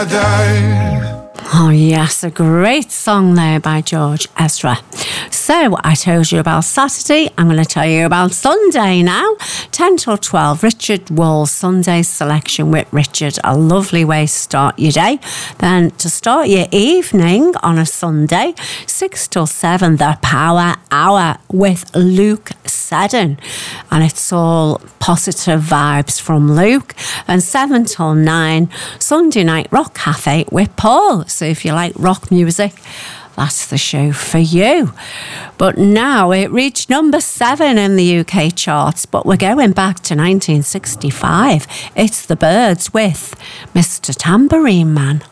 Oh yes, a great song there by George Ezra. So I told you about Saturday, I'm going to tell you about Sunday now. 10 till 12, Richard Wall's Sunday Selection with Richard. A lovely way to start your day. Then to start your evening on a Sunday, 6 till 7, the Power Hour with Luke Seddon. And it's all positive vibes from Luke. And 7 till 9, Sunday Night Rock Cafe with Paul. So if you like rock music, that's the show for you. But now it reached number 7 in the UK charts, but we're going back to 1965. It's the Byrds with Mr. Tambourine Man.